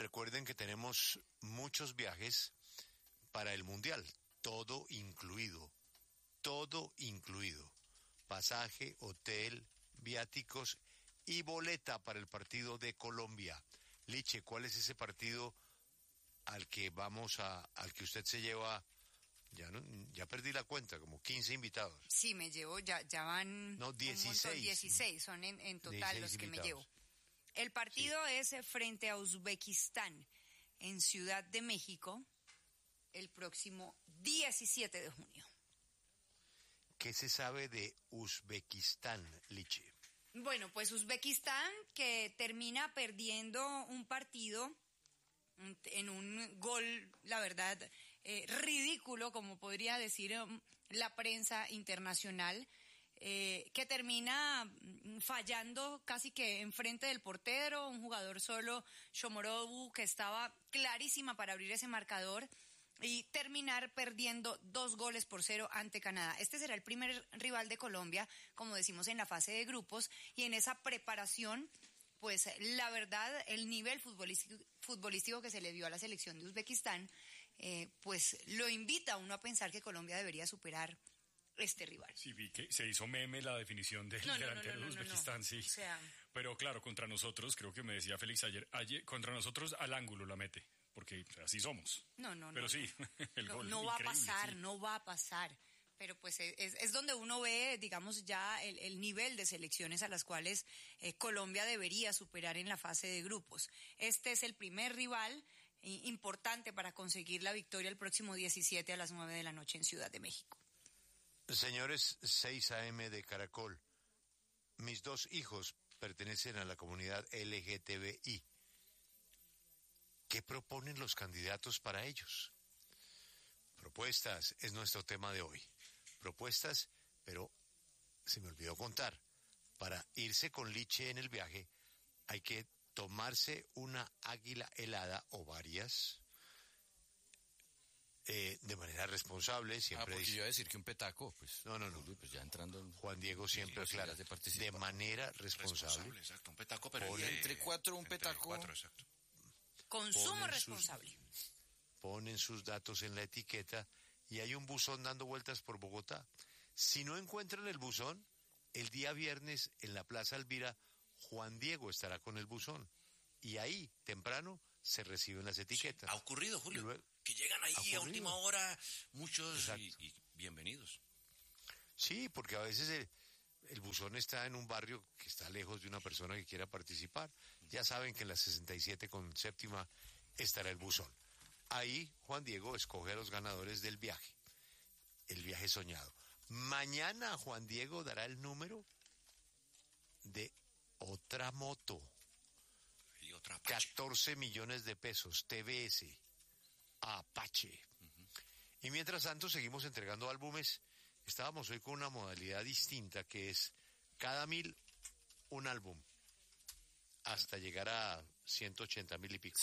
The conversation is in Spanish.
Recuerden que tenemos muchos viajes para el Mundial, todo incluido, pasaje, hotel, viáticos y boleta para el partido de Colombia. Liche, ¿cuál es ese partido al que usted se lleva? Ya perdí la cuenta, como 15 invitados. Sí, me llevo, ya van... No, 16. 16 son en total los que invitados. Me llevo. El partido es frente a Uzbekistán, en Ciudad de México, el próximo 17 de junio. ¿Qué se sabe de Uzbekistán, Liche? Bueno, pues Uzbekistán, que termina perdiendo un partido en un gol, la verdad, ridículo, como podría decir la prensa internacional, que termina fallando casi que enfrente del portero, un jugador solo, Shomorovu, que estaba clarísima para abrir ese marcador, y terminar perdiendo 2-0 ante Canadá. Este será el primer rival de Colombia, como decimos, en la fase de grupos, y en esa preparación, pues la verdad, el nivel futbolístico que se le dio a la selección de Uzbekistán, pues lo invita a uno a pensar que Colombia debería superar este rival. Sí, vi que se hizo meme la definición del delantero de Uzbekistán, sí. O sea, pero claro, contra nosotros, creo que me decía Félix ayer, contra nosotros al ángulo la mete, porque así somos. Pero sí, el gol no va a pasar, sí. No va a pasar. Pero pues es donde uno ve, digamos, ya el nivel de selecciones a las cuales Colombia debería superar en la fase de grupos. Este es el primer rival importante para conseguir la victoria el próximo 17 a las 9 de la noche en Ciudad de México. Señores, 6 AM de Caracol. Mis 2 hijos pertenecen a la comunidad LGTBI. ¿Qué proponen los candidatos para ellos? Propuestas es nuestro tema de hoy. Propuestas, pero se me olvidó contar. Para irse con Liche en el viaje hay que tomarse una águila helada o varias de manera responsable. Siempre porque yo iba a decir que un petaco, pues. No. Pues ya entrando en... Juan Diego siempre aclara, de manera responsable. Exacto, un petaco, pero entre 4 un petaco. 4, exacto. Consumo responsable. Ponen sus datos en la etiqueta y hay un buzón dando vueltas por Bogotá. Si no encuentran el buzón, el día viernes en la Plaza Elvira, Juan Diego estará con el buzón. Y ahí, temprano, se reciben las etiquetas. Sí, ha ocurrido, Julio, luego, que llegan ahí a última hora muchos y bienvenidos. Sí, porque a veces el buzón está en un barrio que está lejos de una persona que quiera participar. Ya saben que en la 67 con séptima estará el buzón. Ahí Juan Diego escoge a los ganadores del viaje, el viaje soñado. Mañana Juan Diego dará el número de otra moto. Y otra Apache. 14 millones de pesos, TBS, Apache. Y mientras tanto seguimos entregando álbumes. Estábamos hoy con una modalidad distinta que es cada 1,000 un álbum hasta llegar a 180,000 y pico.